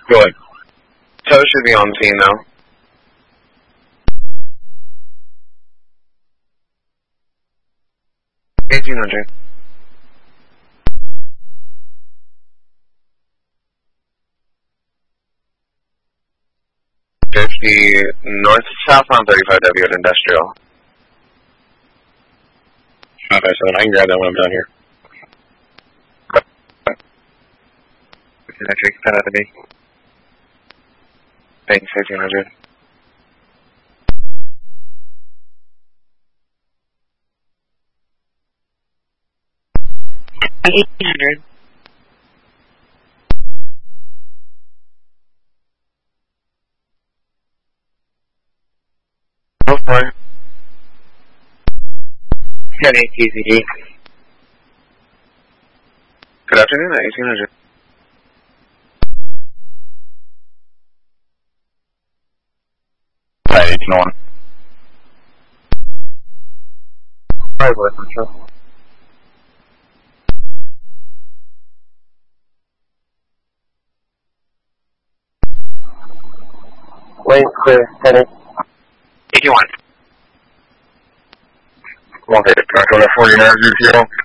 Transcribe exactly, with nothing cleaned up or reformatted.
Good. Tow should be on scene now. eighteen hundred. fifty north south on thirty-five W at Industrial. five five seven, I can grab that when I'm done here. Electric, pen out of me. Thanks, eighteen hundred. eighteen hundred. Go for it. ten eight T C D. Good afternoon, eighteen hundred. Right, eighteen oh one. Alright, boy, for sure. Lane clear, ten eight. eighty-one. One hit, track on that forty-nine, zero.